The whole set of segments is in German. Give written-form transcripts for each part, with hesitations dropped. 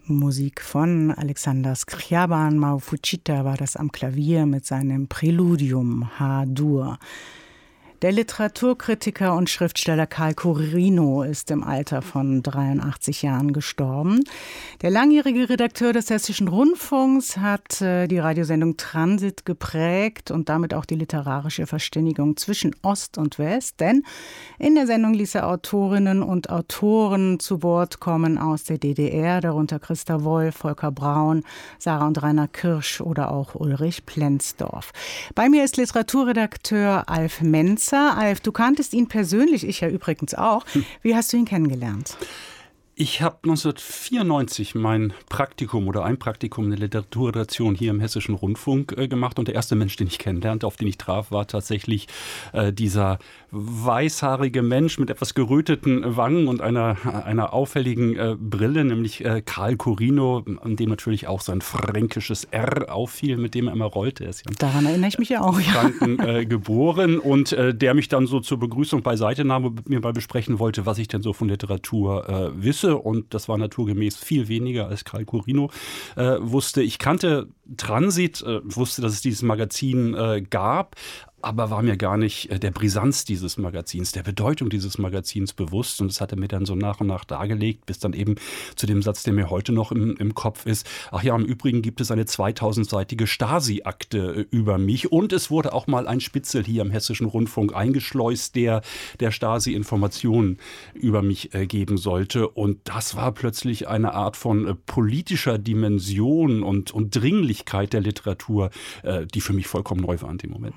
Musik von Alexander Scriaban. Mao Fucita war das am Klavier mit seinem Präludium H-Dur. Der Literaturkritiker und Schriftsteller Karl Corino ist im Alter von 83 Jahren gestorben. Der langjährige Redakteur des Hessischen Rundfunks hat die Radiosendung Transit geprägt und damit auch die literarische Verständigung zwischen Ost und West. Denn in der Sendung ließ er Autorinnen und Autoren zu Wort kommen aus der DDR, darunter Christa Wolf, Volker Braun, Sarah und Rainer Kirsch oder auch Ulrich Plenzdorf. Bei mir ist Literaturredakteur Alf Menzer. Alf, du kanntest ihn persönlich, ich ja übrigens auch. Wie hast du ihn kennengelernt? Ich habe 1994 mein Praktikum oder ein Praktikum in der Literaturredaktion hier im Hessischen Rundfunk gemacht. Und der erste Mensch, den ich kennenlernte, auf den ich traf, war tatsächlich dieser weißhaarige Mensch mit etwas geröteten Wangen und einer auffälligen Brille, nämlich Karl Corino, an dem natürlich auch sein fränkisches R auffiel, mit dem er immer rollte. Er ist ja daran erinnere ich mich ja auch. Franken geboren und der mich dann so zur Begrüßung beiseite nahm und mit mir mal besprechen wollte, was ich denn so von Literatur wisse. Und das war naturgemäß viel weniger, als Karl Corino wusste. Ich kannte Transit, wusste, dass es dieses Magazin gab, aber war mir gar nicht der Brisanz dieses Magazins, der Bedeutung dieses Magazins bewusst. Und das hat er mir dann so nach und nach dargelegt, bis dann eben zu dem Satz, der mir heute noch im Kopf ist. Ach ja, im Übrigen gibt es eine 2000-seitige Stasi-Akte über mich. Und es wurde auch mal ein Spitzel hier im Hessischen Rundfunk eingeschleust, der Stasi Informationen über mich geben sollte. Und das war plötzlich eine Art von politischer Dimension und Dringlichkeit der Literatur, die für mich vollkommen neu war in dem Moment.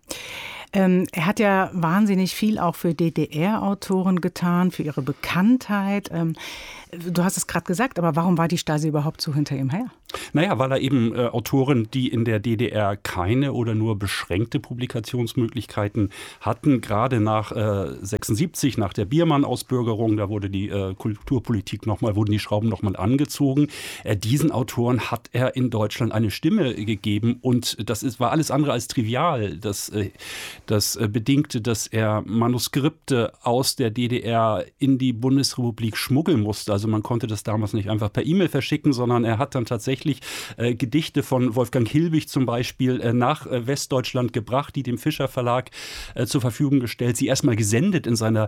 Er hat ja wahnsinnig viel auch für DDR-Autoren getan, für ihre Bekanntheit. Du hast es gerade gesagt, aber warum war die Stasi überhaupt so hinter ihm her? Naja, weil er eben Autoren, die in der DDR keine oder nur beschränkte Publikationsmöglichkeiten hatten, gerade nach 76, nach der Biermann-Ausbürgerung, da wurde die Kulturpolitik wurden die Schrauben nochmal angezogen. Diesen Autoren hat er in Deutschland eine Stimme gegeben und das war alles andere als trivial. Das bedingte, dass er Manuskripte aus der DDR in die Bundesrepublik schmuggeln musste. Also man konnte das damals nicht einfach per E-Mail verschicken, sondern er hat dann tatsächlich Gedichte von Wolfgang Hilbig zum Beispiel nach Westdeutschland gebracht, die dem Fischer Verlag zur Verfügung gestellt, sie erstmal gesendet in seiner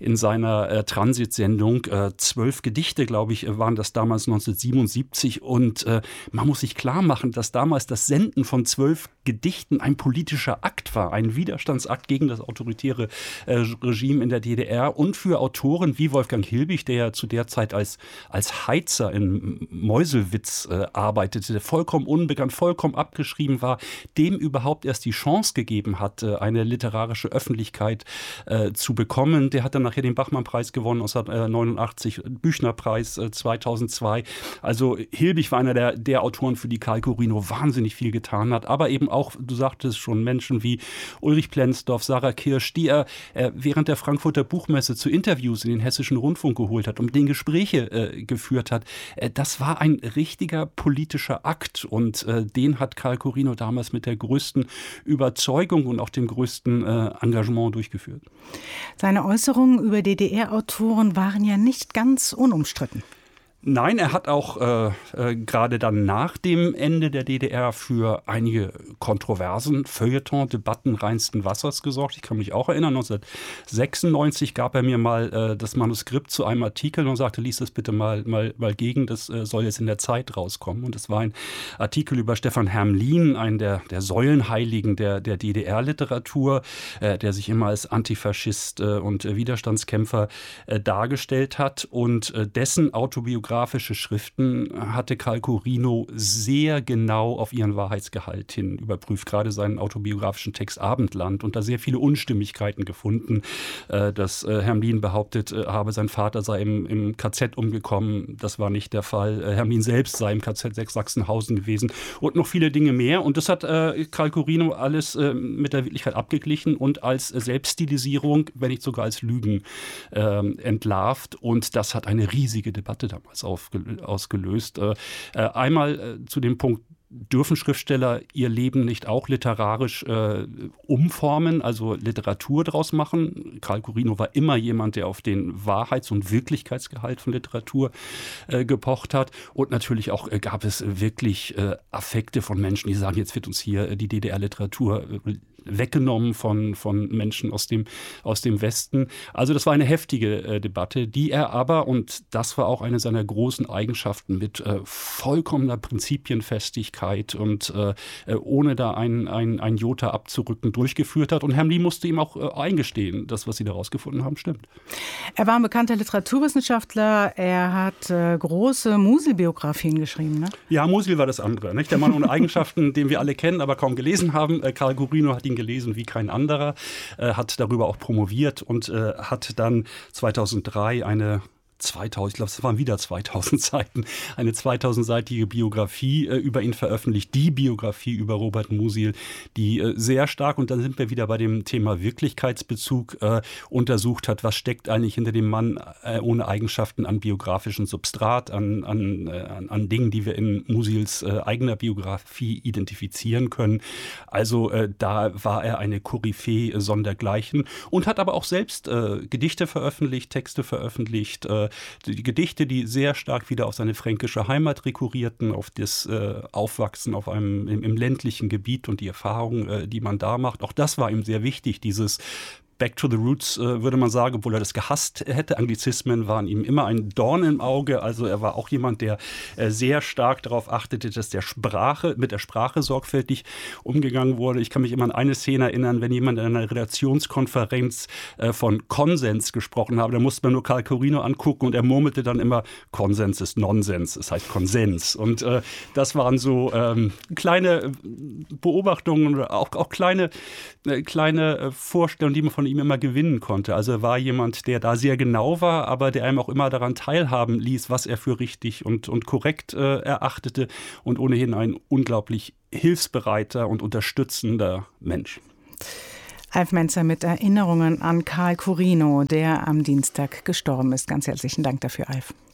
Transitsendung. 12 Gedichte, glaube ich, waren das damals 1977 und man muss sich klar machen, dass damals das Senden von 12 Gedichten ein politischer Akt war, ein Widerstandsakt gegen das autoritäre Regime in der DDR und für Autoren wie Wolfgang Hilbig, der ja zu der Zeit als Heizer in Meuselwitz arbeitete, der vollkommen unbekannt, vollkommen abgeschrieben war, dem überhaupt erst die Chance gegeben hat, eine literarische Öffentlichkeit zu bekommen. Der hat dann nachher den Bachmann-Preis gewonnen 1989, Büchner-Preis 2002. Also Hilbig war einer der Autoren, für die Karl Corino wahnsinnig viel getan hat, aber eben auch, du sagtest schon, Menschen wie Ulrich Plenzdorf, Sarah Kirsch, die er während der Frankfurter Buchmesse zu Interviews in den Hessischen Rundfunk geholt hat, um den Gespräche geführt hat. Das war ein richtiger politischer Akt und den hat Karl Corino damals mit der größten Überzeugung und auch dem größten Engagement durchgeführt. Seine Äußerungen über DDR-Autoren waren ja nicht ganz unumstritten. Nein, er hat auch gerade dann nach dem Ende der DDR für einige Kontroversen, Feuilleton, Debatten reinsten Wassers gesorgt. Ich kann mich auch erinnern, 1996 gab er mir mal das Manuskript zu einem Artikel und sagte, lies das bitte mal gegen, das soll jetzt in der Zeit rauskommen. Und es war ein Artikel über Stefan Hermlin, einen der Säulenheiligen der DDR-Literatur, der sich immer als Antifaschist und Widerstandskämpfer dargestellt hat und dessen autobiografische Schriften hatte Karl Corino sehr genau auf ihren Wahrheitsgehalt hin überprüft, gerade seinen autobiografischen Text Abendland und da sehr viele Unstimmigkeiten gefunden, dass Hermlin behauptet habe, sein Vater sei im KZ umgekommen. Das war nicht der Fall. Hermlin selbst sei im KZ Sachsenhausen gewesen und noch viele Dinge mehr. Und das hat Karl Corino alles mit der Wirklichkeit abgeglichen und als Selbststilisierung, wenn nicht sogar als Lügen entlarvt. Und das hat eine riesige Debatte damals ausgelöst. Einmal zu dem Punkt, dürfen Schriftsteller ihr Leben nicht auch literarisch umformen, also Literatur draus machen? Karl Corino war immer jemand, der auf den Wahrheits- und Wirklichkeitsgehalt von Literatur gepocht hat. Und natürlich auch gab es wirklich Affekte von Menschen, die sagen, jetzt wird uns hier die DDR-Literatur weggenommen von Menschen aus dem Westen. Also das war eine heftige Debatte, die er aber, und das war auch eine seiner großen Eigenschaften, mit vollkommener Prinzipienfestigkeit und ohne da ein Jota abzurücken, durchgeführt hat. Und Hermli musste ihm auch eingestehen, das, was sie da rausgefunden haben, stimmt. Er war ein bekannter Literaturwissenschaftler. Er hat große Musil-Biografien geschrieben, ne? Ja, Musil war das andere. Nicht? Der Mann ohne Eigenschaften, den wir alle kennen, aber kaum gelesen haben. Karl Corino hat ihn gelesen wie kein anderer, hat darüber auch promoviert und hat dann 2003 ich glaube, es waren wieder 2000 Seiten, eine 2000-seitige Biografie über ihn veröffentlicht, die Biografie über Robert Musil, die sehr stark, und dann sind wir wieder bei dem Thema Wirklichkeitsbezug, untersucht hat, was steckt eigentlich hinter dem Mann ohne Eigenschaften an biografischem Substrat, an Dingen, die wir in Musils eigener Biografie identifizieren können. Also da war er eine Koryphäe sondergleichen und hat aber auch selbst Gedichte veröffentlicht, Texte veröffentlicht, die Gedichte, die sehr stark wieder auf seine fränkische Heimat rekurrierten, auf das Aufwachsen im ländlichen Gebiet und die Erfahrungen, die man da macht. Auch das war ihm sehr wichtig, dieses Back to the Roots, würde man sagen, obwohl er das gehasst hätte. Anglizismen waren ihm immer ein Dorn im Auge. Also er war auch jemand, der sehr stark darauf achtete, dass mit der Sprache sorgfältig umgegangen wurde. Ich kann mich immer an eine Szene erinnern, wenn jemand in einer Redaktionskonferenz von Konsens gesprochen habe, da musste man nur Karl Corino angucken und er murmelte dann immer, Konsens ist Nonsens, es heißt Konsens. Und das waren so kleine Beobachtungen oder auch kleine Vorstellungen, die man von ihm immer gewinnen konnte. Also er war jemand, der da sehr genau war, aber der einem auch immer daran teilhaben ließ, was er für richtig und korrekt erachtete, und ohnehin ein unglaublich hilfsbereiter und unterstützender Mensch. Alf Menzer mit Erinnerungen an Karl Corino, der am Dienstag gestorben ist. Ganz herzlichen Dank dafür, Alf.